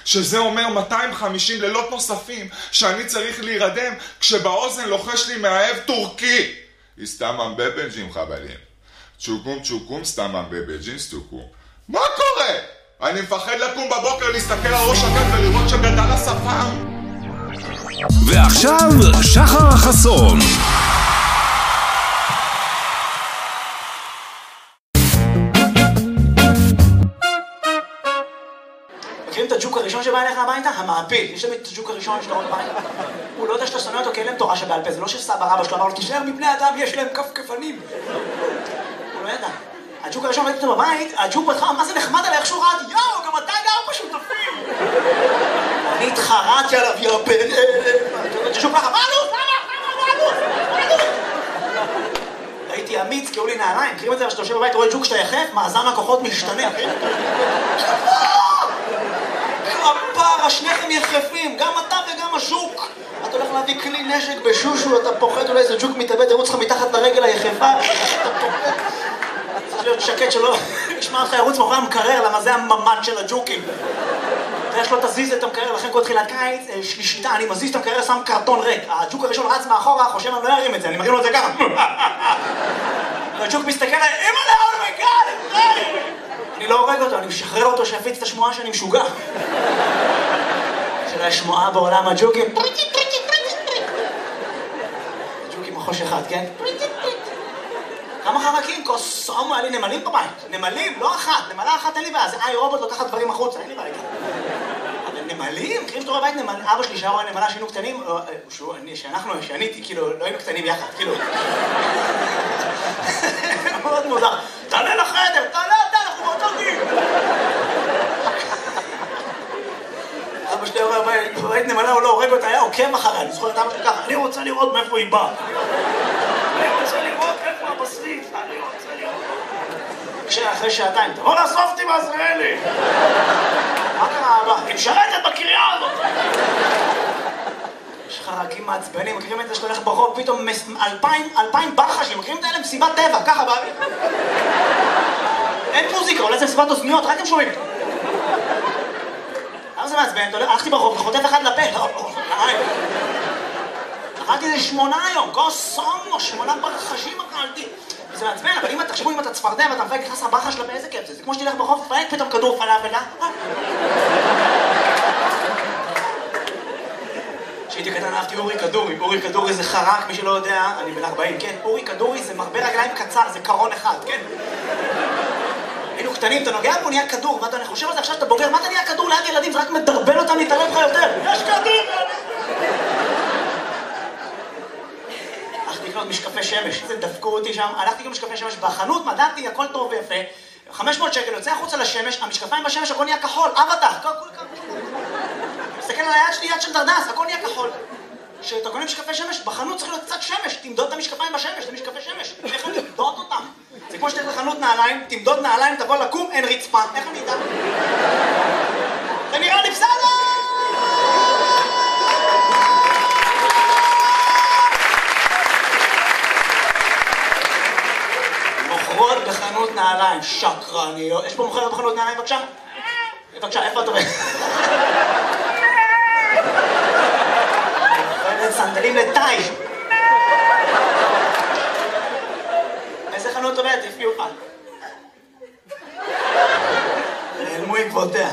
שזה אומר 250 לילות נוספים שאני צריך להירדם כשבאוזן לוחש לי מאהב טורקי. הסתמם בבנג'ים חבלים. צ'וקום סתמם בבנג'ים סטוקום. מה קורה? אני מפחד לקום בבוקר להסתכל על ראש הגב ולראות שגדל השפם. ועכשיו שחר חסון. מכירים את הג'וק הראשון שבא אליך הביתה? המעפיל. יש להם את הג'וק הראשון שלו בבית. הוא לא יודע שאתה שונא אותו כי אין להם תורה שבעל פה. זה לא שסבא רבא שלו אמר לו, תישאר מבני אדם, יש להם כפכפנים. הוא לא ידע. הג'וק הראשון ראיתי אותו בבית, הג'וק בהתחלה, מה זה נחמד עליי, איך שהוא רעד? יאו, גם אתה גר בשותפים. אני התחרעתי עליו, יא בן... הג'וק ככה, מה אלוף? הייתי אמיץ, כי היו לי נעליים. מכירים את זה, כשאתה יושב בבית, רואה ג'וק שאתה יחף, מאזן הכוחות משתנה. הפרה, שניכם יחפים, גם אתה וגם הז'וק. אתה הולך להביא כלי נשק בשושו, אתה פוחד, אולי איזה ג'וק מתאבד, ירוץ לך מתחת לרגל היחפה. אתה פוחד. צריך להיות שקט שלא ישמע לך ירוץ מאחורי המקרר, למה זה הממד של הג'וקים. יש לו תזיז את המקרר, לכן כל תחילת קיץ, יש לי שיטה, אני מזיז את המקרר, שם קרטון ריק. הג'וק הראשון רץ מאחורה, חושב אני לא ירים את זה, אני מרים לו את זה ככה. והג'וק מסתכל עליי, אמא לה, אומייגאד, אני לא הורג אותו, אני משחרר אותו שיפיץ את השמועה שאני משוגע. של השמועה בעולם הג'וקים. ג'וקים מחוש אחד, כן? כמה חרקים? קוסומו, היה לי נמלים בבית. נמלים, לא אחת. נמלה אחת אין לי בעיה. זה רובוט לוקחת דברים החוצה, אין לי בעיה. אבל נמלים? מכירים שאתה רואה בית נמל... אבא שלי שהיה רואה נמלה שהיינו קטנים, שאני, כאילו, לא היינו קטנים יחד, כאילו. מאוד מוזר. תעלה לחדר, תעלה אתה, אנחנו באותו גיל. אבא שלי רואה בבית נמלה, הוא לא הורג אותה, היה עוקב אחריה. אני זוכר את אבא שלי ככה, אני רוצה לראות מאיפה היא באה. אני רוצה לראות איפה הבשריף, אני רוצה לראות. כשאחרי שעתיים, תבוא לאסוף אותי בעזריאלי. מה קרה אבא? היא משרתת בקריה הזאת. יש חרקים מעצבנים, מכירים את זה שאתה הולך ברחוב, פתאום 2,000 ברחשים, מכירים את האלה מסיבת טבע, ככה באוויר. אין מוזיקה, אולי זה מסיבת אוזניות, רק הם שומעים. למה זה מעצבן? הלכתי ברחוב וחוטף אחד לפה. אכלתי איזה 8 היום, קוסומו, 8 ברחשים אכלתי. וזה מעצבן, אבל אם תחשבו אם אתה צפרדע ואתה מפייק נכנס הברחה שלה באיזה כיף זה. זה כמו שתלך ברחוב, תפייק פתאום כדור פלאפל. כשהייתי קטן אהבתי אורי כדורי. אורי כדורי זה חרק, מי שלא יודע, אני בן 40, כן? אורי כדורי זה מרבה רגליים קצר, זה קרון אחד, כן? היינו קטנים, אתה נוגע בו, נהיה כדור, ואתה חושב על זה עכשיו שאתה בוגר, מה אתה נהיה כדור ליד ילדים? זה רק מדרבן אותם להתערב לך יותר. יש כדור! הלכתי לקנות משקפי שמש, זה דפקו אותי שם, הלכתי לקנות משקפי שמש בחנות, מדעתי, הכל טוב ויפה, 500 שקל, יוצא החוצה לשמש, המשקפיים בשמש, הכל נהיה כחול, אבטח, הכל כחול. מסתכל על היד שלי, יד של דרדס, הכל נהיה כחול. כשאתה קונה משקפי שמש, בחנות צריך להיות קצת שמש, תמדוד את המשקפיים בשמש, זה משקפי שמש, איך אני אמדוד אותם? זה כמו שתלך לחנות נעליים, תמדוד נעליים, תבוא לקום, אין רצפה, איך אני אדע? זה נראה לי בסדר! מוכרות בחנות נעליים, שקרניות. יש פה מוכרת בחנות נעליים, בבקשה? בבקשה, איפה את עובדת? מוכרת סנדלים לטאי. איזה חנות עובדת? תפקיעו לך. נעלמו עקבותיה.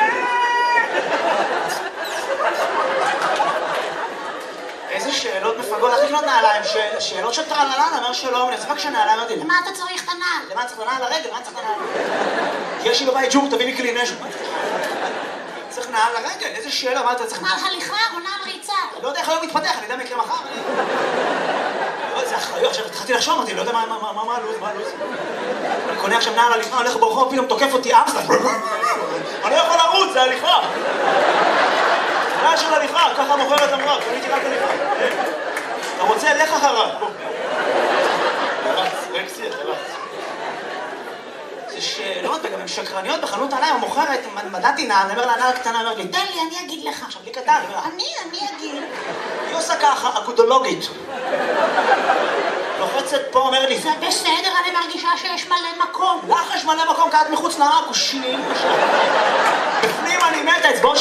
איזה שאלות מפגות, איך לקנות נעליים? שאלות של טרללן, אמר שלום, אני אצבק שנעליים, אמרתי, למה אתה צריך את הנעל? למה צריך את הנעל לרגל? למה צריך את הנעל? יש לי בבית ג'וק, תביא לי כלי נשק. צריך נעל לרגל, איזה שאלה, מה אתה צריך? נעל הליכה או נעל ריצה? אני לא יודע איך היום מתפתח, אני יודע מה יקרה מחר. זה אחריות, עכשיו התחלתי לחשוב, אמרתי, לא יודע מה הלו"ז, מה הלו"ז. אני קונה עכשיו נעל הליכה, הולך ברחוב, פתאום תוקף אותי אבא. אני לא יכול לרוץ, זה הליכה. נעל של הליכה, ככה מוכרת אמרה, קניתי רק הליכה. אתה רוצה, לך אחריו. רקסי, תלך. זה שאלות, וגם הן שקרניות בחנות נעליים, המוכרת, מדעתי נעל, אני אומר לה, נעל קטנה, אומר לי, תן לי, אני אגיד לך. עכשיו, בלי קטן, אני אגיד. היא עושה ככה, אגודולוגית. לוחצת פה, אומר לי, זה בסדר, אני מרגישה שיש מלא מקום. לך יש מלא מקום, כי את מחוץ לעכו, בפנים אני מתה, אצבעות